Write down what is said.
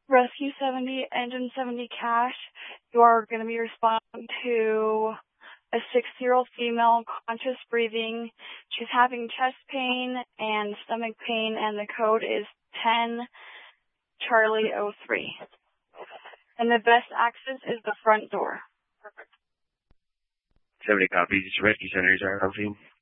Rescue 70, Engine 70 Cash. You are going to be responding to a 6-year-old female, conscious breathing. She's having chest pain and stomach pain, and the code is 10 Charlie 03. And the best access is the front door. 70 copies. Rescue Center is our team.